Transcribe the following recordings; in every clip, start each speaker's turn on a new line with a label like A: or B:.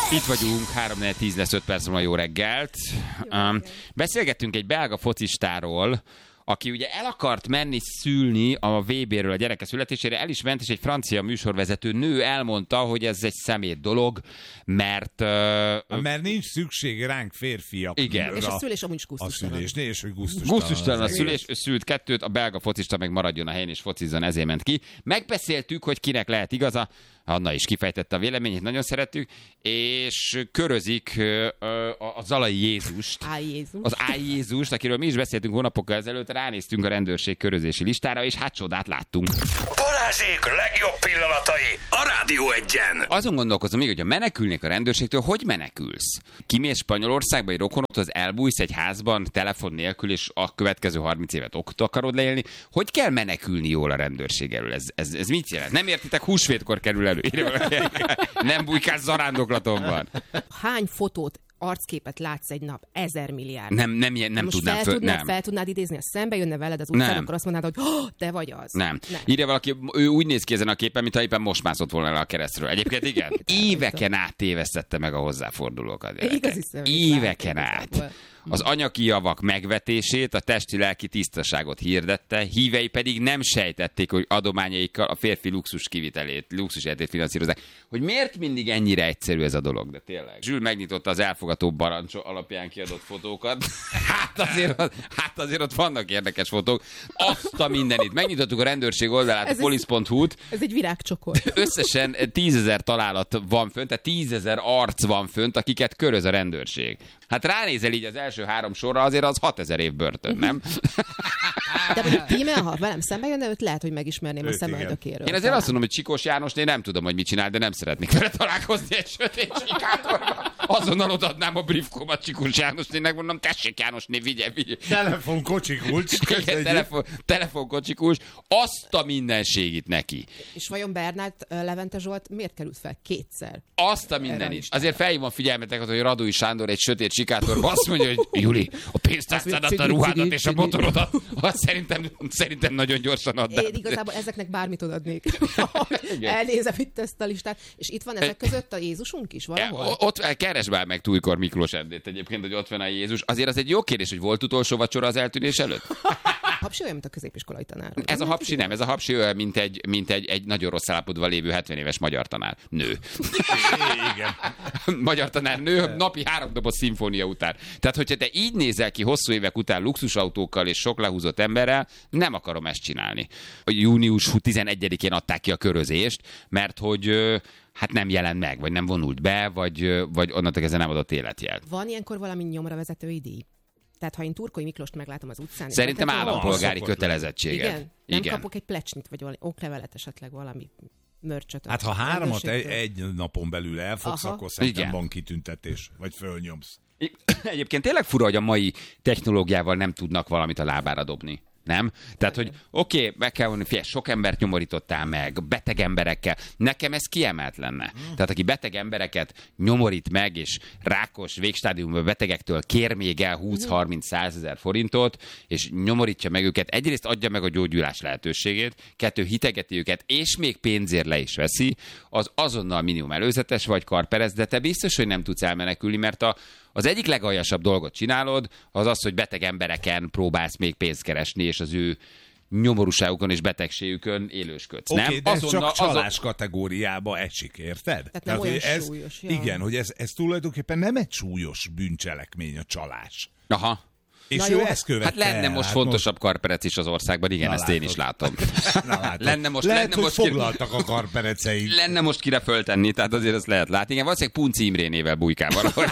A: Itt vagyunk, 3-4-10 lesz 5 perc múlva, jó reggelt. Beszélgettünk egy belga focistáról, aki ugye el akart menni szülni a VB-ről a gyereke születésére, el is ment, és egy francia műsorvezető nő elmondta, hogy ez egy szemét dolog, mert
B: nincs szükség ránk férfiak.
A: Igen.
C: És a szülés amúgy is gusztustalan.
B: És hogy gusztustalan.
A: Gusztustalan a szülés, ő szült 2, a belga focista meg maradjon a helyén és focizzon, ezért ment ki. Megbeszéltük, hogy kinek lehet igaza, Anna is kifejtette a véleményét, nagyon szeretjük, és körözik a Zalai Jézust. Az Jézust, akiről mi is beszéltünk hónapokkal ezelőtt, ránéztünk a rendőrség körözési listára, és hát csodát láttunk.
D: Balázsék legjobb pillanatai a Rádió Egyen.
A: Azon gondolkozom még, hogy ha menekülnék a rendőrségtől, hogy menekülsz? Kimész Spanyolországba egy rokonodhoz, elbújsz egy házban telefon nélkül, és a következő 30 évet ott akarod leélni. Hogy kell menekülni jól a rendőrség elől? Ez mit jelent? Nem értitek, húsvétkor kerül elő. Nem bujkálsz zarándoklatomban.
C: Hány fotót, arcképet látsz egy nap? 1000 milliárd.
A: Nem tudnám
C: fel tudnád idézni, ha szembe jönne veled az utcán, akkor azt mondanád, hogy te vagy az.
A: Nem. Írja valaki, ő úgy néz ki ezen a képen, mintha éppen most mászott volna le a keresztről. Egyébként igen. Éveken át tévesztette meg a hozzáfordulókat. Éveken át. Az anyagi javak megvetését, a testi-lelki tisztaságot hirdette, hívei pedig nem sejtették, hogy adományaikkal a férfi luxusjeletét finanszírozzák. Hogy miért mindig ennyire egyszerű ez a dolog, de tényleg. Zsül megnyitotta az elfogató barancs alapján kiadott fotókat. Hát azért ott vannak érdekes fotók. Azt a mindenit. Megnyitottuk a rendőrség oldalát, a police.hu-t.
C: Ez egy virágcsokor.
A: Összesen 10 000 találat van fönt, tehát 10 000 arc van fönt, akiket köröz a rendőrség. Hát ránézel így az első 3 sorra, azért az 6000 év börtön, nem?
C: De mondjuk tímel, ha velem szembe jönne, őt lehet, hogy megismerném a szemöldökéről.
A: Én azért azt mondom, hogy Csikós Jánosné nem tudom, hogy mit csinál, de nem szeretnék vele találkozni egy sötét sikátorban. Azonnal odaadnám a briefkómat Csikós Jánosnének, mondom, tessék Jánosné, vigye.
B: Telefonkocsikulcs.
A: Telefonkocsikulcs. Azt a mindenségit neki.
C: És vajon Bernát Levente Zsolt miért került fel 2-szer?
A: Azt a mindenit. Azért felhívom figyelmeteket, hogy Radói Sándor egy sötét sikátorban azt mondja, hogy Juli, a pénztárcádat, a ruhádat és a motorodat, azt szerintem nagyon gyorsan add.
C: Én igazából ezeknek bármit odadnék. Elnézem itt ezt a listát. És itt van ezek között a Jézusunk is valahol?
A: Ott keresd már meg Tújkor Miklós Erdét egyébként, hogy ott van a Jézus. Azért az egy jó kérdés, hogy volt utolsó vacsora az eltűnés előtt?
C: Hapsi olyan, mint a középiskolai tanár.
A: Ez a Hapsi nem, ez a Hapsi olyan, mint egy nagyon rossz állapotban lévő 70 éves magyar tanár. Nő.
B: Igen.
A: Magyar tanár nő, napi 3 doboz szimfónia után. Tehát, hogyha te így nézel ki hosszú évek után luxusautókkal és sok lehúzott emberrel, nem akarom ezt csinálni. Június 11-én adták ki a körözést, mert hogy hát nem jelent meg, vagy nem vonult be, vagy onnantól kezdve nem adott életjelt.
C: Van ilyenkor valami nyomra vezetői díj? Tehát ha én Turkói Miklóst meglátom az utcán...
A: Szerintem állampolgári kötelezettséget.
C: Igen? Nem kapok egy plecsnit, vagy valami oklevelet esetleg, valami mörcsöt.
B: Hát ha 3-at egy napon belül elfogsz, akkor szerintem van kitüntetés, vagy fölnyomsz.
A: Egyébként tényleg fura, hogy a mai technológiával nem tudnak valamit a lábára dobni. Nem? Tehát, hogy oké, meg kell mondani, figyelj, sok embert nyomorítottál meg, beteg emberekkel. Nekem ez kiemelt lenne. Tehát, aki beteg embereket nyomorít meg, és rákos végstádiumban betegektől kér még el 20-30-100 000 forintot, és nyomorítja meg őket, egyrészt adja meg a gyógyulás lehetőségét, 2 hitegeti őket, és még pénzért le is veszi, az azonnal minimum előzetes vagy karperez, de te biztos, hogy nem tudsz elmenekülni, mert az egyik legaljasabb dolgot csinálod, az az, hogy beteg embereken próbálsz még pénzt keresni, és az ő nyomorúságukon és betegségükön élősködsz.
B: Oké, de ez csak csalás kategóriába esik, érted?
C: Tehát nem olyan súlyos.
B: Igen, hogy ez tulajdonképpen nem egy súlyos bűncselekmény a csalás.
A: Aha.
B: És ő ezt követte.
A: Hát lenne most fontosabb karperec is az országban, igen, ezt én is látom.
B: Lenne most foglaltak a karpereceit.
A: Lenne most kire föltenni, tehát azért ezt lehet látni. Igen, valószínűleg Punci Imrénével bujkál valahol.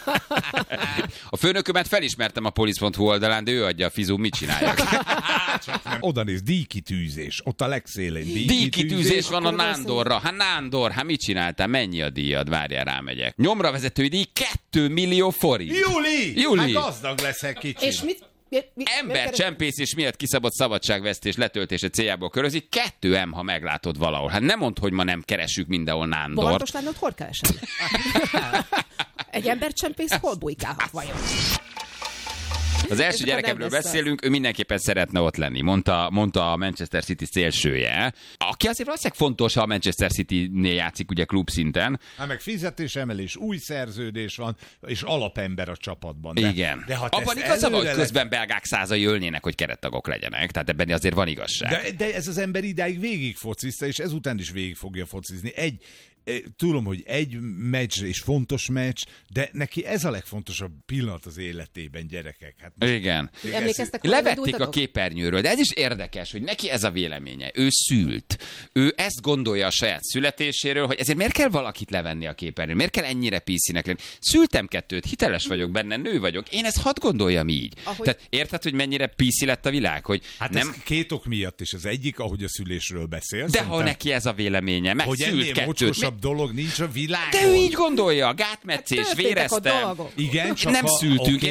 A: A főnökömet felismertem a police.hu oldalán, de ő adja a fizum, mit csináljak?
B: Oda néz, díjkitűzés. Ott a legszélén
A: díjkitűzés van a Nándorra. Hát Nándor, hát mit csináltál? Mennyi a díjad? Várjál, rámegyek. Nyomra vezetői díj 2 millió forint.
B: Júli! Hát gazdag leszek kicsit.
C: És mit?
A: Embercsempészés miatt kiszabott szabadságvesztés letöltése céljából körözik. 2 M, ha meglátod valahol. Hát nem mondd, hogy ma nem keresünk mindenhol Nándort.
C: Bohartos Nándort hol keresem? Egy embercsempész hol bujkálhat vajon?
A: az első gyerekemről beszélünk, ő mindenképpen szeretne ott lenni, mondta a Manchester City szélsője, aki azért valószínűleg fontos, ha a Manchester City-nél játszik ugye klub szinten.
B: Hát meg fizetésemelés, új szerződés van, és alapember a csapatban.
A: Igen. De abban igaza van, hogy közben belgák százai ölnének, hogy kerettagok legyenek, tehát ebben azért van igazság.
B: De ez az ember idáig végig focizta, és ezután is végig fogja focizni. Tudom, hogy egy meccs és fontos meccs, de neki ez a legfontosabb pillanat az életében, gyerekek. Hát
A: igen. Levették a képernyőről, de ez is érdekes, hogy neki ez a véleménye. Ő szült. Ő ezt gondolja a saját születéséről, hogy ezért miért kell valakit levenni a képernyőről? Miért kell ennyire PC-nek lenni? Szültem 2, hiteles vagyok benne, nő vagyok. Én ezt hadd gondoljam így. Tehát érted, hogy mennyire PC lett a világ? Hogy
B: hát nem... ez 2 ok miatt is. Az egyik, ahogy a szülésről beszélsz.
A: De ha neki ez a véleménye, meg szült 2.
B: dolog nincs a világon.
A: De ő így gondolja, gátmetszés, véreztem.
B: Igen, csak
A: nem szültünk.